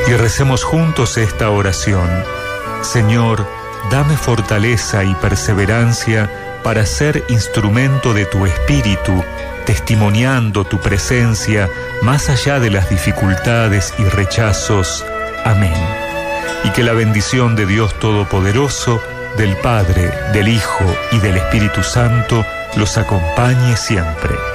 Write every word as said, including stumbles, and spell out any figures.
Y recemos juntos esta oración. Señor, dame fortaleza y perseverancia para ser instrumento de tu Espíritu, testimoniando tu presencia más allá de las dificultades y rechazos. Amén. Y que la bendición de Dios Todopoderoso, del Padre, del Hijo y del Espíritu Santo los acompañe siempre.